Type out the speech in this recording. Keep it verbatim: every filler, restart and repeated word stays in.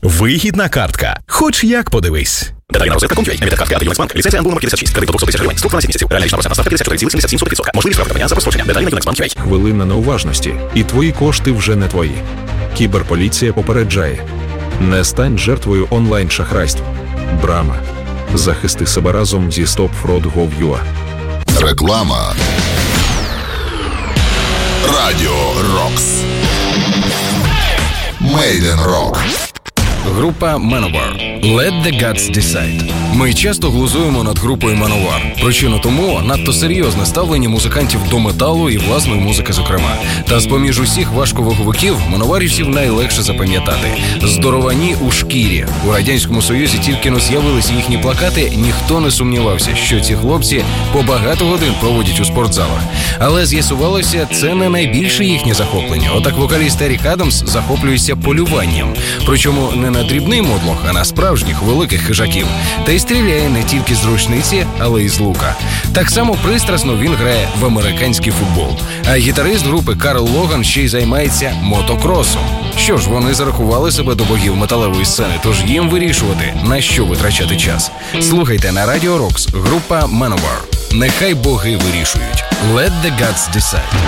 Вигідна картка. Хоч як подивись. Деталі на розетка точка ком точка ю а. Емітер картки АТ Юнексбанк. Ліцензія ан номер п'ятдесят шість. Кредит до двісті тисяч гривень. Строк дванадцять місяців. Реальна річна ставка п'ятдесят чотири цілих сімдесят сім сотих відсотка. Можливість штрафування за прострочення. Деталі на юнексбанк точка ю а. Хвилина неуважності, і твої кошти вже не твої. Кіберполіція попереджає. Не стань жертвою онлайн-шахрайств. Брама. Захисти себе разом зі стоп фрод точка гов точка ю а. Реклама. Радіо Рокс. Made in Rock. Група Manowar. Let the Gods Decide. Ми часто глузуємо над групою Manowar. Причина тому надто серйозне ставлення музикантів до металу і власної музики зокрема. Та з-поміж усіх важковаговиків манowарівців найлегше запам'ятати. Здоровані у шкірі. У Радянському Союзі тільки но з'явилися їхні плакати, ніхто не сумнівався, що ці хлопці по багато годин проводять у спортзалах. Але з'ясувалося, це не найбільше їхнє захоплення. Отак вокаліст Ерік Адамс захоплюється полюванням. Причому не на дрібний модлох, а на справжніх великих хижаків. Та й стріляє не тільки з рушниці, але й з лука. Так само пристрасно він грає в американський футбол. А гітарист групи Карл Логан ще й займається мотокросом. Що ж, вони зарахували себе до богів металевої сцени, тож їм вирішувати, на що витрачати час. Слухайте на Радіо Рокс, група Manowar. Нехай боги вирішують. Let the Gods Decide.